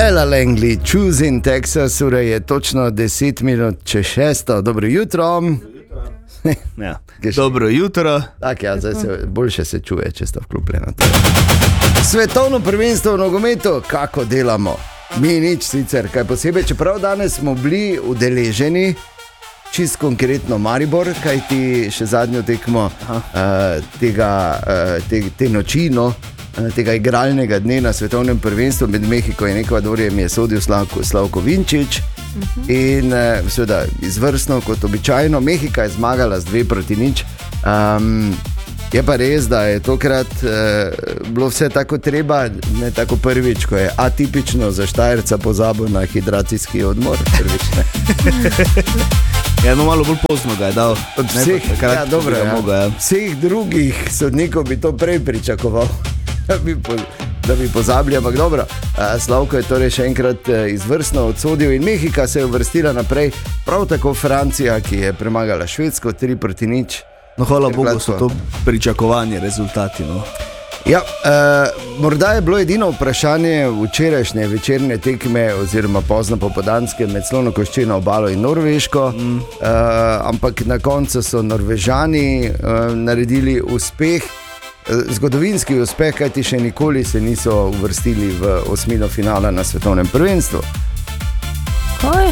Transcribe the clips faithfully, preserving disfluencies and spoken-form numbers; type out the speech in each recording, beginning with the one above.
Ella Langley, Choosing Texas, ura je točno deset minut čez šesto. Dobro jutro. Ja. Dobro jutro. Tak, ja, zdaj se boljše se čuje, če sta vklopljena. Svetovno prvenstvo v nogometu, kako delamo? Mi nič sicer, kaj posebej, čeprav danes smo bili udeleženi, čist konkretno Maribor, kaj ti še zadnjo tekmo uh, tega, uh, te, te noči, no, tega igralnega dne na svetovnem prvenstvu med Mehiko in Ekvadorjem je sodil Slavko, Slavko Vinčić. Uh-huh. In uh, seveda izvrstno kot običajno, Mehika je zmagala z dve proti nič. Um, je pa res, da je tokrat uh, bilo vse tako treba, ne tako prvič, ko je atipično za Štajerca pozabil na hidracijski odmor. Prvič, ne. Ja, no, malo bolj pozno ga je dal. Od vseh, ne, pa, ja, dobro, ja. Mogo, ja. Vseh drugih sodnikov bi to prej pričakoval, da bi, po, da bi pozabili, ampak dobro. Slavko je torej še enkrat izvrstno odsodil in Mehika se je uvrstila naprej. Prav tako Francija, ki je premagala Švedsko tri proti nič. No, hvala Bogu, so to pričakovanje rezultati, no. Ja, uh, morda je bilo edino vprašanje včerajšnje večerne tekme oziroma pozno popodanske med Slonokoščeno obalo in Norveško, mm. uh, ampak na koncu so Norvežani uh, naredili uspeh, uh, zgodovinski uspeh, kajti še nikoli se niso uvrstili v osmino finala na svetovnem prvenstvu. Kaj?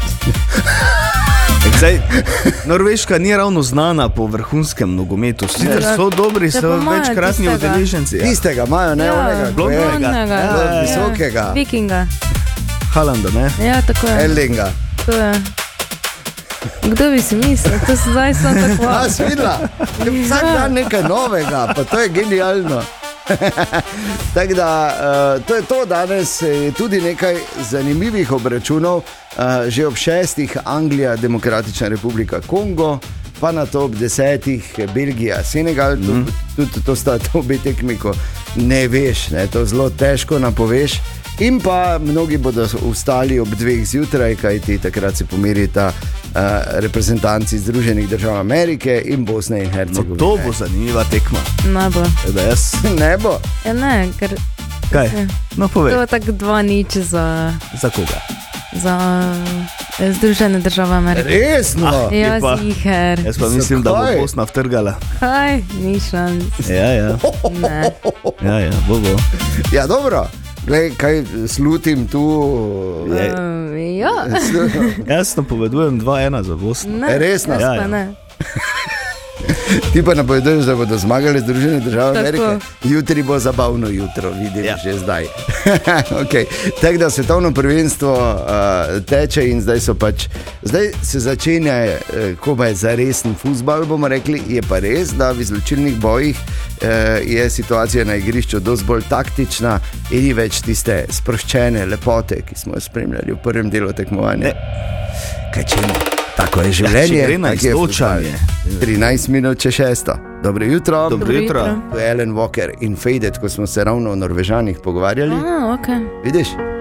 Zdaj, Norveška ni ravno znana po vrhunskem nogometu. Sicer so dobri, so večkratni udeleženci. Tistega imajo, ne ja, onega, blondnega, ja, ja, visokega. Vikinga. Haalanda, ne? Ja, tako je. Erlinga. To je. Kdo bi si mislil? To se zdaj sem tako. A, svidla. Vsak dan nekaj novega, pa to je genialno. Tako da, uh, to je to, danes je tudi nekaj zanimivih obračunov. Uh, že ob šestih Anglija, Demokratična republika Kongo, pa na to ob desetih Belgija, Senegal, mm. tudi to, to sta to obe tekmi, ko ne veš, ne, to zelo težko napoveš. In pa mnogi bodo vstali ob dveh zjutraj, kajti takrat se pomerita uh, reprezentanci Združenih držav Amerike in Bosne in Hercegovine. No, to bo zanimiva tekma. Ne bo. Da jaz... Ne bo? Ja, ne, ker... Kaj? No, povej. To je tako dva nič za... Za koga? Za Združene države Amerike. Resno? Ah, ja, ziher. Jaz pa mislim, da bo Bosna vtrgala. Kaj? Ni šans. Ja, ja. Ne. Ja, ja, bo, bo. Ja, dobro. Glej, kaj slutim tu? Je. Um, ja. Jaz napovedujem dva ena za Bosno. Ne, resno? Ja, ja. ne. Ti pa napoveduješ, da bodo zmagali Združene države Amerike. Jutri bo zabavno jutro, vidim ja. Že zdaj. Okay. Tako da svetovno prvenstvo uh, teče in zdaj so pač, zdaj se začenja uh, komaj za resen fuzbal, bomo rekli. Je pa res, da v izločilnih bojih uh, je situacija na igrišču dosti bolj taktična in ni več tiste sproščene lepote, ki smo jo spremljali v prvem delu tekmovanja. Ne. Kaj čemo? Tako je življenje, ja, tako je futbal. trinajst minut čez šesto. Dobro jutro. Dobro jutro. To je Alan Walker in Faded, ko smo se ravno o Norvežanih pogovarjali. Ah, okay. Vidiš?